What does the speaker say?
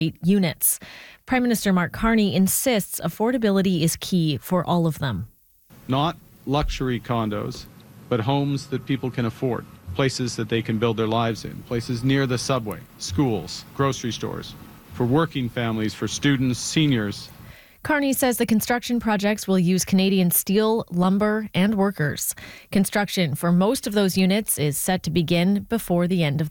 units. Prime Minister Mark Carney insists affordability is key for all of them. Not luxury condos, but homes that people can afford, places that they can build their lives in, places near the subway, schools, grocery stores, for working families, for students, seniors. Carney says the construction projects will use Canadian steel, lumber, and workers. Construction for most of those units is set to begin before the end of the